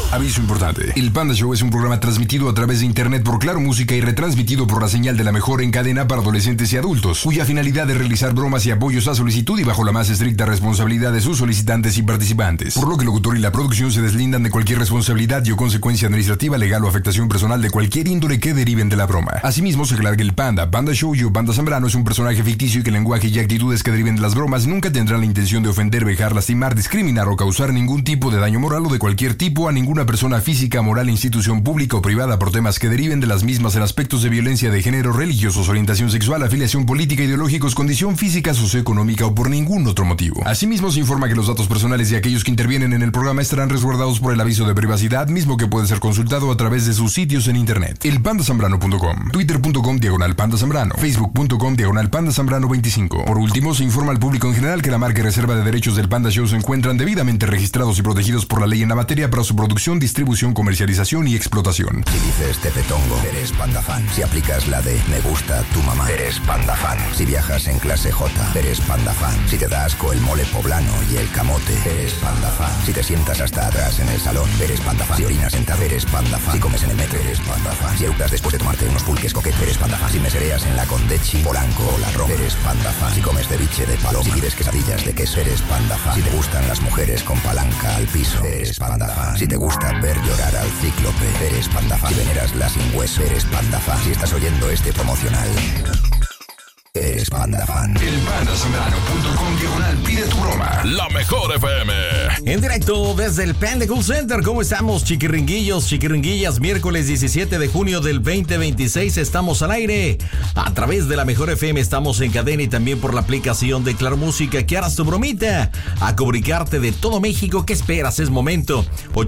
Aviso importante. El Panda Show es un programa transmitido a través de internet por Claro Música y retransmitido por la señal de la mejor en cadena para adolescentes y adultos, cuya finalidad es realizar bromas y apoyos a solicitud y bajo la más estricta responsabilidad de sus solicitantes y participantes. Por lo que el locutor y la producción se deslindan de cualquier responsabilidad y o consecuencia administrativa, legal o afectación personal de cualquier índole que deriven de la broma. Asimismo, se aclara que el Panda Show y Panda Zambrano es un personaje ficticio y que el lenguaje y actitudes que deriven de las bromas nunca tendrán la intención de ofender, vejar, lastimar, discriminar o causar ningún tipo de daño moral o de cualquier tipo a ninguna persona física, moral, institución pública o privada por temas que deriven de las mismas en aspectos de violencia de género, religiosos, orientación sexual, afiliación política, ideológicos, condición física, socioeconómica o por ningún otro motivo. Asimismo, se informa que los datos personales de aquellos que intervienen en el programa estarán resguardados por el aviso de privacidad, mismo que puede ser consultado a través de sus sitios en internet. elpandasambrano.com, twitter.com/pandazambrano, facebook.com/pandazambrano25. Por último, se informa al público en general que la marca y reserva de derechos del Panda Show se encuentran debidamente registrados y protegidos por la ley en la materia para su producción, distribución, comercialización y explotación. Si dices tepetongo, eres panda fan. Si aplicas la de me gusta tu mamá, eres panda fan. Si viajas en clase J, eres panda fan. Si te da asco el mole poblano y el camote, eres panda fan. Si te sientas hasta atrás en el salón, eres panda fan. Si orinas sentado, eres panda fan. Si comes en el metro, eres panda fan. Si eructas después de tomarte unos pulques coquetes, eres panda fan. Si mesereas en la Condechi, Polanco o la Roma, eres panda fan. Si comes ceviche de paloma, si pides quesadillas de queso, eres panda fan. Si te gustan las mujeres con palanca al piso, eres panda fan. Si te gusta ver llorar al cíclope, eres panda fan. Si veneras la sin hueso, eres panda fan. Si estás oyendo este promocional, eres panda fan. elpandasambrano.com/pide tu broma. La mejor FM. En directo desde el Panda Cool Center. ¿Cómo estamos, chiquiringuillos, chiquiringuillas? Miércoles 17 de junio del 2026. Estamos al aire a través de la mejor FM. Estamos en cadena y también por la aplicación de Claro Música. Que harás tu bromita a comunicarte de todo México. ¿Qué esperas? Es momento.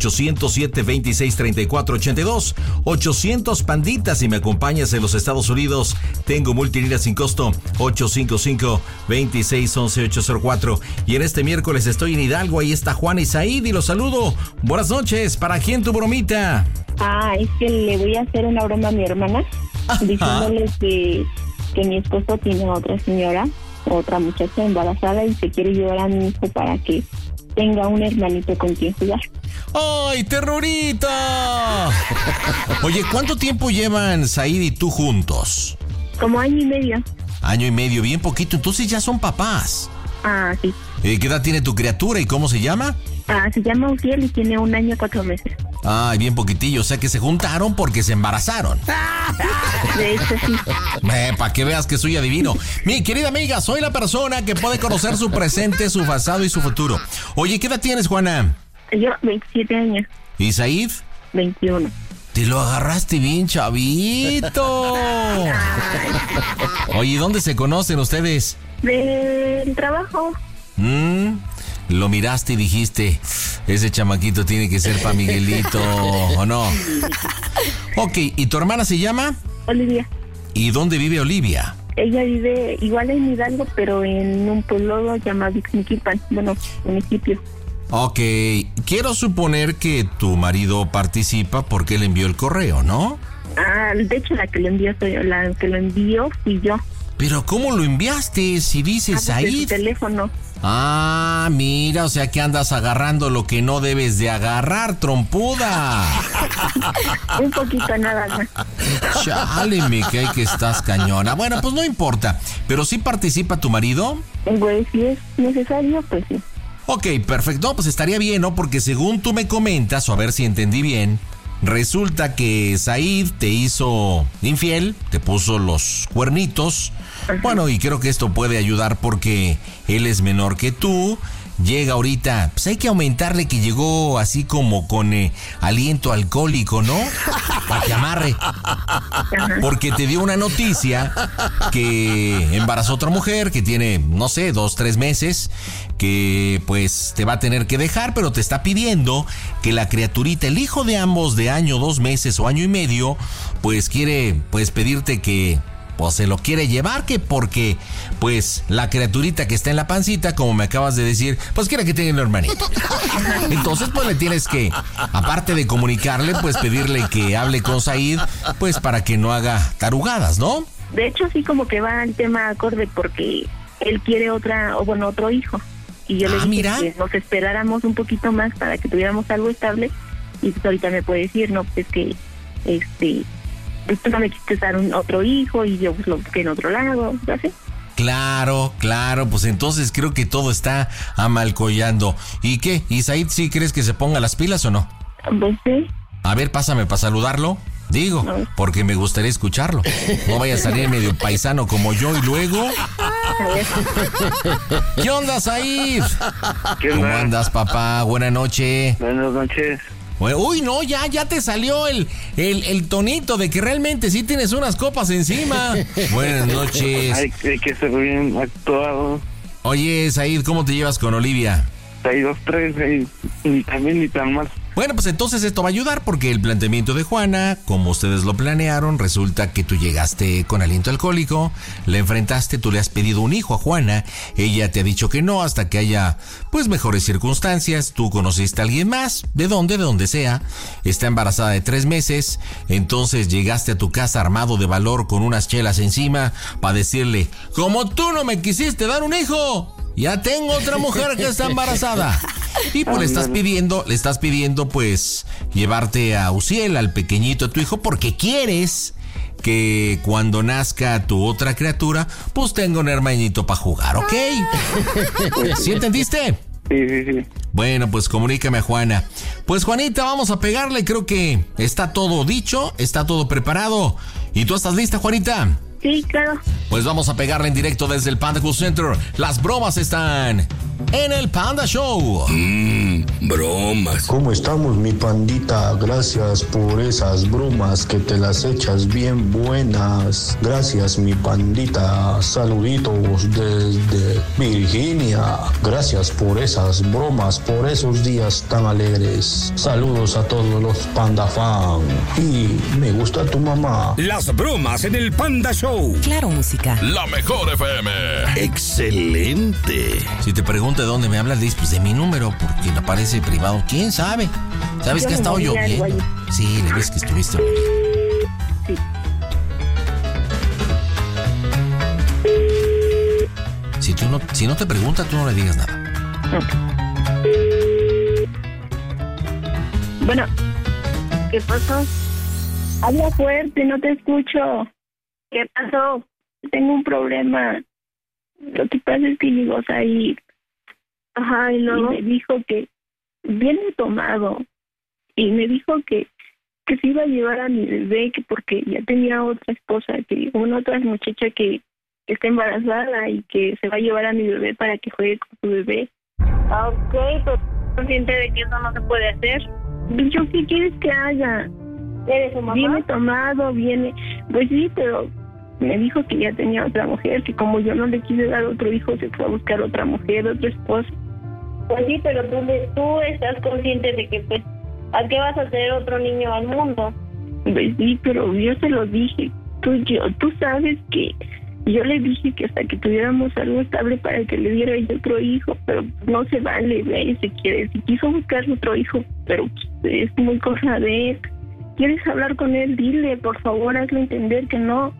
807-26-34-82. 800 panditas. Si me acompañas en los Estados Unidos, tengo multilínea sin costo. 855-2611-804. Y en este miércoles estoy en Hidalgo. Ahí está Juan y Said y los saludo. Buenas noches. ¿Para quién tu bromita? Es que le voy a hacer una broma a mi hermana, diciéndole que mi esposo tiene a otra señora, otra muchacha embarazada y se quiere llevar a mi hijo para que tenga un hermanito con quien jugar. ¡Ay, terrorita! Oye, ¿cuánto tiempo llevan Said y tú juntos? Como año y medio. Año y medio, bien poquito. Entonces ya son papás. Sí. ¿Qué edad tiene tu criatura y cómo se llama? Se llama Uciel y tiene 1 año y 4 meses. Bien poquitillo. O sea que se juntaron porque se embarazaron. De hecho, sí. Para que veas que soy adivino. Mi querida amiga, soy la persona que puede conocer su presente, su pasado y su futuro. Oye, ¿qué edad tienes, Juana? Yo, 27 años. ¿Y Said? 21. Te lo agarraste bien, chavito. Oye, ¿dónde se conocen ustedes? Del trabajo. Lo miraste y dijiste, ese chamaquito tiene que ser pa' Miguelito, ¿o no? Ok, ¿y tu hermana se llama? Olivia. ¿Y dónde vive Olivia? Ella vive igual en Hidalgo, pero en un pueblo llamado Ixmiquilpan, municipio. Ok, quiero suponer que tu marido participa porque él envió el correo, ¿no? De hecho, la que lo envió fui yo. ¿Pero cómo lo enviaste si dices ahí? Su teléfono. Mira, o sea que andas agarrando lo que no debes de agarrar, trompuda. Un poquito nada más. Chale, me cae que estás cañona. Bueno, pues no importa. ¿Pero sí participa tu marido? Pues si es necesario, pues sí. Ok, perfecto, pues estaría bien, ¿no? Porque según tú me comentas, o a ver si entendí bien, resulta que Said te hizo infiel, te puso los cuernitos. Ajá. Bueno, y creo que esto puede ayudar porque él es menor que tú. Llega ahorita, pues hay que aumentarle que llegó así como con aliento alcohólico, ¿no? Para que amarre. Porque te dio una noticia que embarazó a otra mujer que tiene, no sé, 2, 3 meses, que pues te va a tener que dejar, pero te está pidiendo que la criaturita, el hijo de ambos de año, 2 meses o año y medio, pues quiere pues pedirte que pues se lo quiere llevar, que porque pues la criaturita que está en la pancita, como me acabas de decir, pues quiere que tenga un hermanito. Entonces pues le tienes que, aparte de comunicarle, pues pedirle que hable con Said, pues para que no haga tarugadas, ¿no? De hecho sí, como que va el tema acorde porque él quiere otro hijo. Y yo le dije que nos esperáramos un poquito más para que tuviéramos algo estable Y pues ahorita me puede decir, no, pues que, pues tú no me quisiste dar otro hijo y yo pues lo busqué en otro lado, ¿no sé? Claro, pues entonces creo que todo está amalcollando. ¿Y qué? ¿Y Said sí crees que se ponga las pilas o no? Pues sí. A ver, pásame para saludarlo. Digo, porque me gustaría escucharlo. No vaya a salir medio paisano como yo y luego... ¿Qué onda, Said? ¿Cómo andas, papá? Buenas noches. Buenas noches. Uy, no, ya te salió el tonito de que realmente sí tienes unas copas encima. Buenas noches. Hay que ser bien actuado. Oye, Said, ¿cómo te llevas con Olivia? Hay 2, 3, ni tan bien ni tan mal. Bueno, pues entonces esto va a ayudar porque el planteamiento de Juana, como ustedes lo planearon, resulta que tú llegaste con aliento alcohólico, le enfrentaste, tú le has pedido un hijo a Juana, ella te ha dicho que no hasta que haya, pues, mejores circunstancias, tú conociste a alguien más, de donde sea, está embarazada de 3 meses, entonces llegaste a tu casa armado de valor con unas chelas encima para decirle, como tú no me quisiste dar un hijo, ya tengo otra mujer que está embarazada. Y pues le estás pidiendo pues llevarte a Uciel, al pequeñito de tu hijo, porque quieres que cuando nazca tu otra criatura, pues tenga un hermanito para jugar, ¿ok? ¿Sí entendiste? Sí. Bueno, pues comunícame a Juana. Pues Juanita, vamos a pegarle, creo que está todo dicho, está todo preparado. ¿Y tú estás lista, Juanita? Sí, claro. Pues vamos a pegarle en directo desde el Panda Cool Center. Las bromas están en el Panda Show. Bromas. ¿Cómo estamos, mi pandita? Gracias por esas bromas que te las echas bien buenas. Gracias, mi pandita. Saluditos desde Virginia. Gracias por esas bromas, por esos días tan alegres. Saludos a todos los Panda Fan. Y me gusta tu mamá. Las bromas en el Panda Show. Claro, música. La mejor FM. Excelente. Si te pregunto de dónde me hablas, dices, pues de mi número, porque no parece privado. ¿Quién sabe? ¿Sabes que ha estado lloviendo? Sí, le ves que estuviste lloviendo. Sí. Si no te pregunta, tú no le digas nada. Bueno, ¿qué pasó? Habla fuerte, no te escucho. ¿Qué pasó? Tengo un problema. Lo que pasa es que llegó Said. Ajá, y luego me dijo que viene tomado. Y me dijo que se iba a llevar a mi bebé, que porque ya tenía otra esposa, que una otra muchacha que está embarazada y que se va a llevar a mi bebé para que juegue con su bebé. Ok, pero consciente de que eso no se puede hacer. ¿Yo qué quieres que haga? ¿Eres su mamá? Viene tomado, Pues sí, pero me dijo que ya tenía otra mujer, que como yo no le quise dar otro hijo, se fue a buscar otra mujer, otra esposa. Pues sí, pero tú estás consciente de que, pues, ¿a qué vas a hacer otro niño al mundo? Pues sí, pero yo se lo dije. Tú sabes que yo le dije que hasta que tuviéramos algo estable para que le diera yo otro hijo, pero no se vale, ve, si quiso buscar otro hijo, pero es muy cosa de él. ¿Quieres hablar con él? Dile, por favor, hazle entender que no.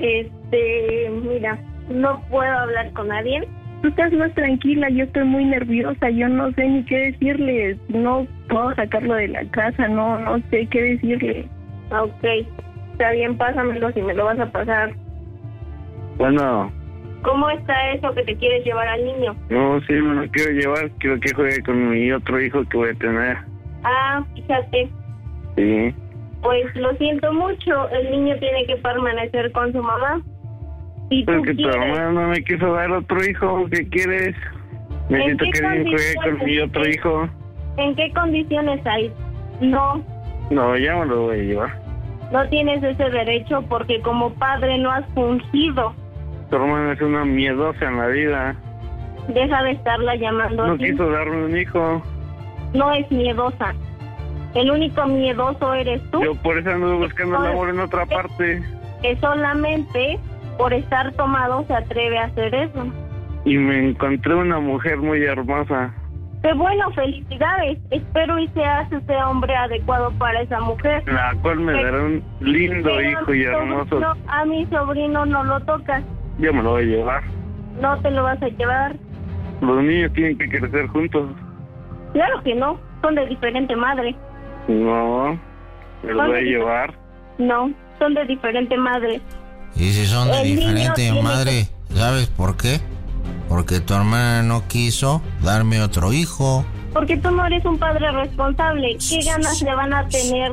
Mira, no puedo hablar con nadie. Tú estás más tranquila, yo estoy muy nerviosa, yo no sé ni qué decirle, no puedo sacarlo de la casa, no sé qué decirle. Ok, está bien, pásamelo si me lo vas a pasar. Bueno. ¿Cómo está eso que te quieres llevar al niño? No, sí, me lo quiero llevar, quiero que juegue con mi otro hijo que voy a tener. Ah, fíjate. Sí. Pues lo siento mucho, el niño tiene que permanecer con su mamá. ¿Y tú porque tu mamá no me quiso dar otro hijo, ¿qué quieres? Necesito que alguien juegue con mi otro hijo. ¿En qué condiciones hay? No, ya me lo voy a llevar. No tienes ese derecho porque como padre no has fungido. Tu hermana es una miedosa en la vida. Deja de estarla llamando No así. quiso darme un hijo. No es miedosa. El único miedoso eres tú. Yo por eso ando buscando el amor en otra parte. Que solamente por estar tomado se atreve a hacer eso. Y me encontré una mujer muy hermosa. Qué bueno, felicidades. Espero y seas ese hombre adecuado para esa mujer. La cual me dará un lindo hijo y hermoso. A mi sobrino no lo tocas. Yo me lo voy a llevar. No te lo vas a llevar. Los niños tienen que crecer juntos. Claro que no, son de diferente madre. No, me los voy a llevar. No, son de diferente madre. Y si son de El niño diferente tiene madre, ¿sabes por qué? Porque tu hermana no quiso darme otro hijo. Porque tú no eres un padre responsable. ¿Qué ganas le van a tener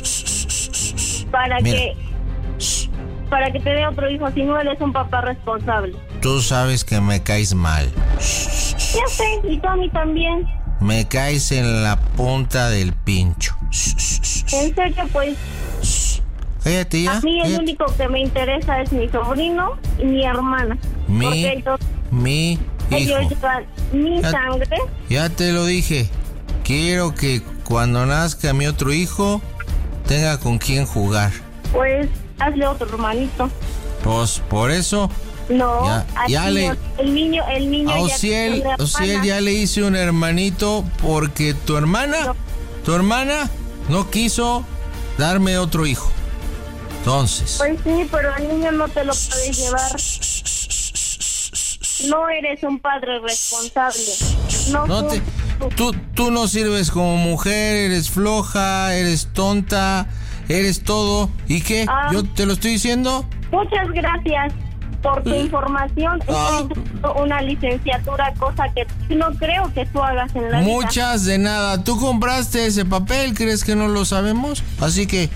para Mira. que te dé otro hijo si no eres un papá responsable? Tú sabes que me caes mal. Ya sé, y tú a mí también. Me caes en la punta del pincho. En serio, pues, Cállate ya. a mí el cállate. único que me interesa es mi sobrino y mi hermana. Porque Mi ellos hijo. llevan mi Ya- sangre. Ya te lo dije. Quiero que cuando nazca mi otro hijo tenga con quién jugar. Pues, hazle otro hermanito. Pues por eso. No, Ya así le- no. El niño A ya Ociel, tiene hermana. ya le hice un hermanito porque tu hermana no quiso darme otro hijo. Entonces, Pues sí, pero al niño no te lo puedes llevar. No eres un padre responsable. no te, tú no sirves como mujer, eres floja, eres tonta, eres todo. ¿Y qué? Ah. ¿Yo te lo estoy diciendo? Muchas gracias por tu información. Estoy haciendo una licenciatura, cosa que no creo que tú hagas en la vida. Muchas de nada. Tú compraste ese papel, ¿crees que no lo sabemos? Así que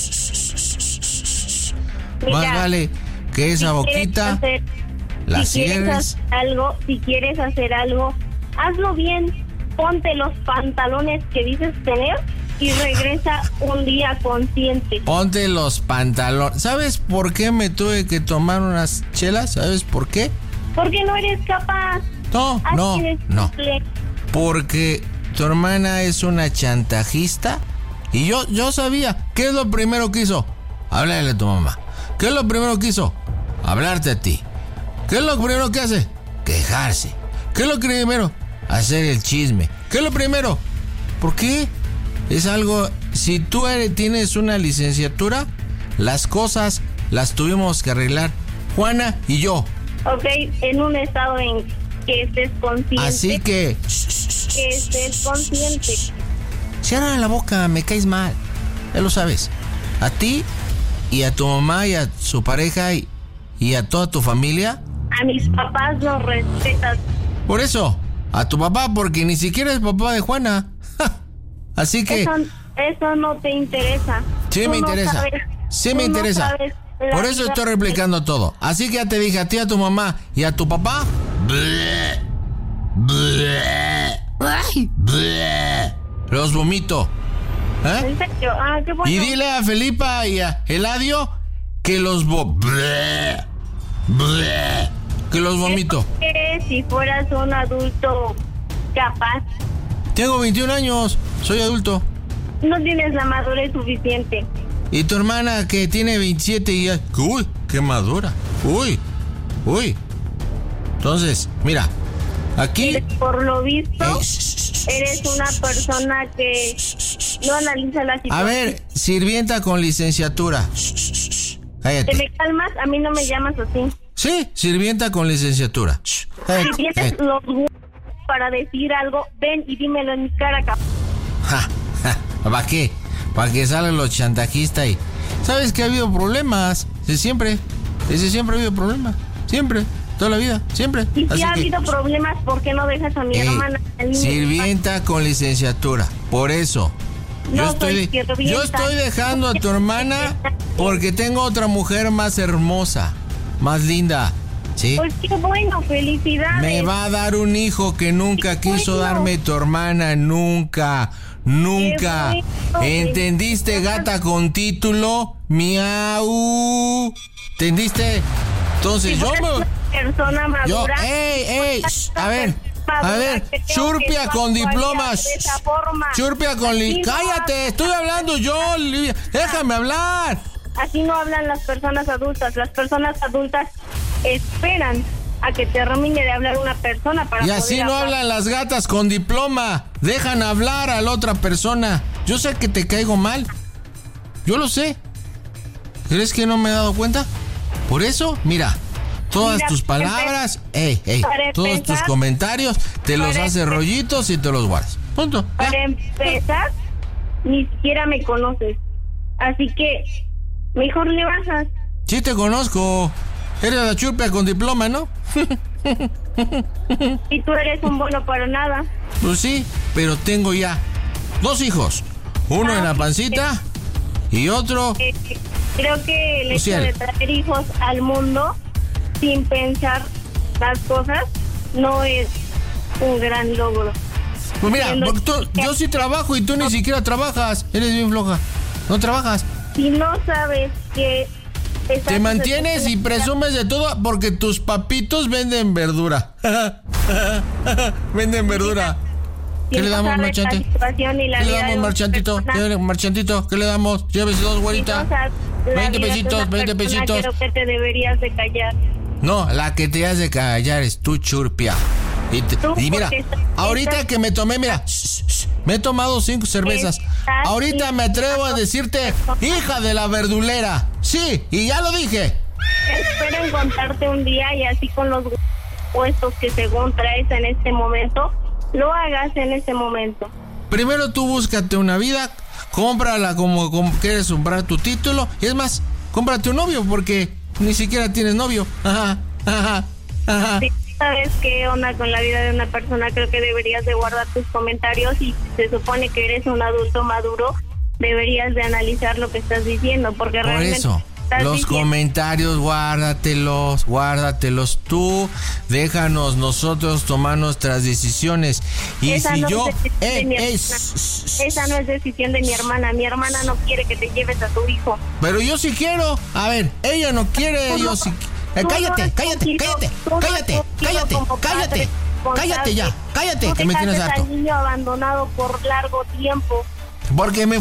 Mira, más vale que esa si quieres boquita hacer- la si quieres cierres. hacer algo, si quieres hacer algo, hazlo bien. Ponte los pantalones que dices tener y regresa un día consciente. Ponte los pantalones. ¿Sabes por qué me tuve que tomar unas chelas? ¿Sabes por qué? Porque no eres capaz. No, Así no, de no. simple. Porque tu hermana es una chantajista y yo sabía. ¿Qué es lo primero que hizo? Háblale a tu mamá. ¿Qué es lo primero que hizo? Hablarte a ti. ¿Qué es lo primero que hace? Quejarse. ¿Qué es lo primero? Hacer el chisme. ¿Qué es lo primero? ¿Por qué? Es algo... Si tú tienes una licenciatura, las cosas las tuvimos que arreglar Juana y yo. Ok, en un estado en que estés consciente. Así que... Que estés consciente. Cierra la boca, me caes mal. Ya lo sabes. A ti y a tu mamá y a su pareja y a toda tu familia. A mis papás los respetas. Por eso, a tu papá, porque ni siquiera es papá de Juana. Así que... Eso no te interesa. Sí Tú me no interesa. sabes- Sí tú me no interesa. sabes la Por eso vida estoy replicando todo. Así que ya te dije a ti, a tu mamá y a tu papá. Bleh, bleh, bleh. Los vomito. ¿Eh? ¿En serio? Ah, qué bueno. Y dile a Felipa y a Eladio que los bleh, bleh, que los vomito. Que si fueras un adulto capaz, Tengo 21 años, soy adulto. no tienes la madurez suficiente. Y tu hermana que tiene 27 y ya... ¡Uy! ¡Qué madura! ¡Uy! Entonces, mira, aquí... Por lo visto, Ey, eres una persona que no analiza la situación. A ver, sirvienta con licenciatura. ¿Te Cállate. me calmas? A mí no me llamas así. Sí, sirvienta con licenciatura. Cállate, Si tienes cállate. los huevos para decir algo, ven y dímelo en mi cara, cabrón. ¿Para qué? Para que salgan los chantajistas y... ¿Sabes que ha habido problemas? Ese siempre ha habido problemas. Siempre. Toda la vida. Siempre. Y si Así ha que, habido problemas, ¿por qué no dejas a mi hermana? al niño? sirvienta con licenciatura. Por eso. Yo No soy sirvienta. yo estoy dejando a tu hermana porque tengo otra mujer más hermosa, más linda. ¿Sí? Pues qué bueno, felicidades. Me va a dar un hijo que nunca Qué quiso bueno. darme tu hermana, nunca. Qué bueno. ¿Entendiste, gata con título? Miau. ¿Entendiste? Entonces Si yo fueras me... una persona madura. ¡Ey! A ver, que tengo churpia que con actuar diplomas. de esa forma. Churpia con... Así no ¡Cállate! Estoy hablando yo, Livia. Déjame hablar. Así no hablan las personas adultas. Las personas adultas esperan a que termine de hablar una persona para Y así poder no hablar. hablan las gatas con diploma. Dejan hablar a la otra persona. Yo sé que te caigo mal. Yo lo sé. ¿Crees que no me he dado cuenta? Por eso, mira, todas Mira, tus palabras, para todos tus empezar- comentarios, te los para haces empe- rollitos y te los guardas. Punto. Ya. Para empezar, ni siquiera me conoces. Así que mejor le bajas. Sí te conozco. Eres la churpia con diploma, ¿no? Y tú eres un bueno para nada. Pues sí, pero tengo ya 2 hijos. Uno en la pancita y otro... Creo que el hecho de traer hijos al mundo sin pensar las cosas no es un gran logro. Pues mira, yo sí trabajo y tú ni siquiera trabajas. Eres bien floja. No trabajas. Si no sabes que... Te mantienes y presumes de todo porque tus papitos venden verdura. Venden verdura. ¿Qué le damos, marchante? ¿Qué le damos, marchantito? Marchantito, ¿qué le damos? Llévese 2, güerita. 20 pesitos, 20 pesitos. Creo que te deberías de callar. No, la que te has de callar es tu churpia. Y mira, ahorita que me tomé, mira, me he tomado 5 cervezas. Ahorita me atrevo a decirte, hija de la verdulera. Sí, y ya lo dije. Espero encontrarte un día y así con los puestos que según traes en este momento, lo hagas en este momento. Primero tú búscate una vida, cómprala como quieres comprar tu título. Y es más, cómprate un novio porque ni siquiera tienes novio. Sí. ¿Sabes qué onda con la vida de una persona? Creo que deberías de guardar tus comentarios y se supone que eres un adulto maduro, deberías de analizar lo que estás diciendo, porque por realmente... eso, los comentarios, guárdatelos tú, déjanos nosotros tomar nuestras decisiones. Y esa si no yo... esa no es decisión de mi hermana no quiere que te lleves a tu hijo. Pero yo sí quiero, a ver, ella no quiere, yo sí... Cállate ya, cállate, que me tienes harto. Al niño abandonado por largo tiempo. Porque me